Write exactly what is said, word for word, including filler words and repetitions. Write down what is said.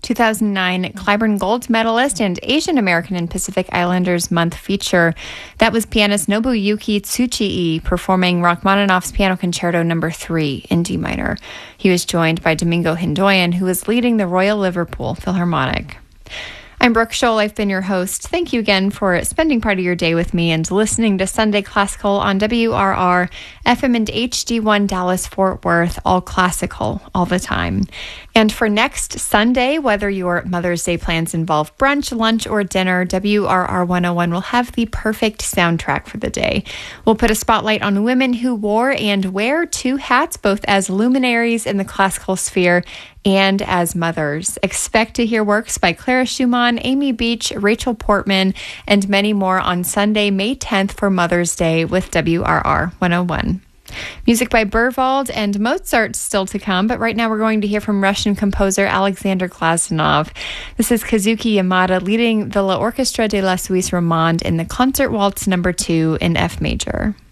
two thousand nine Clyburn Gold medalist and Asian American and Pacific Islanders Month feature. That was pianist Nobuyuki Tsuchii performing Rachmaninoff's Piano Concerto Number three in D minor. He was joined by Domingo Hindoyan, who was leading the Royal Liverpool Philharmonic. I'm Brooke Scholl. I've been your host. Thank you again for spending part of your day with me and listening to Sunday Classical on W R R, F M and H D one Dallas Fort Worth, all classical, all the time. And for next Sunday, whether your Mother's Day plans involve brunch, lunch, or dinner, W R R one oh one will have the perfect soundtrack for the day. We'll put a spotlight on women who wore and wear two hats, both as luminaries in the classical sphere and as mothers. Expect to hear works by Clara Schumann, Amy Beach, Rachel Portman, and many more on Sunday, May tenth for Mother's Day with W R R one oh one. Music by Berwald and Mozart still to come, but right now we're going to hear from Russian composer Alexander Glazunov. This is Kazuki Yamada leading the La Orchestra de la Suisse Romande in the Concert Waltz number two in F major.